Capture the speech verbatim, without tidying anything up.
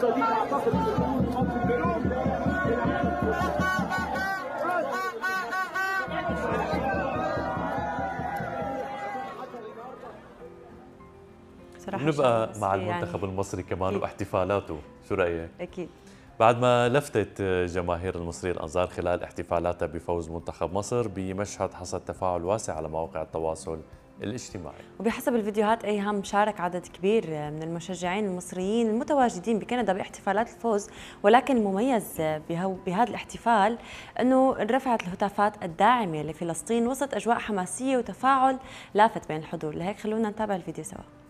نبقى مع المنتخب يعني المصري كمان أكيد. واحتفالاته، شو رأيك؟ أكيد. بعد ما لفتت جماهير المصرية الأنظار خلال احتفالاتها بفوز منتخب مصر بمشهد حصد تفاعل واسع على مواقع التواصل الاجتماعي. وبحسب الفيديوهات أيهم شارك عدد كبير من المشجعين المصريين المتواجدين بكندا باحتفالات الفوز، ولكن المميز بهذا الاحتفال أنه رفعت الهتافات الداعمة لفلسطين وسط أجواء حماسية وتفاعل لافت بين الحضور. لهيك خلونا نتابع الفيديو سوا.